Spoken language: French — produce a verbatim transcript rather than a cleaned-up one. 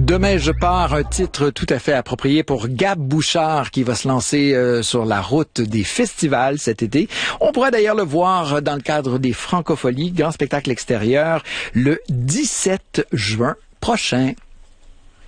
Demain, je pars, un titre tout à fait approprié pour Gab Bouchard qui va se lancer euh, sur la route des festivals cet été. On pourra d'ailleurs le voir dans le cadre des Francopholies, grand spectacle extérieur, le dix-sept juin prochain.